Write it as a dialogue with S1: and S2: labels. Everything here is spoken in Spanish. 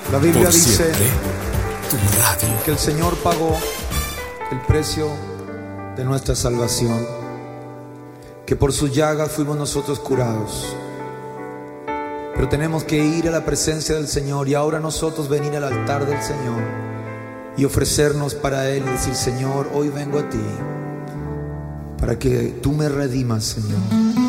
S1: La Biblia
S2: Por
S1: dice
S2: siempre, tu radio.
S1: que el Señor pagó el precio de nuestra salvación, que por sus llagas fuimos nosotros curados. Pero tenemos que ir a la presencia del Señor y ahora nosotros venir al altar del Señor y ofrecernos para Él y decir: Señor, hoy vengo a ti para que tú me redimas, Señor.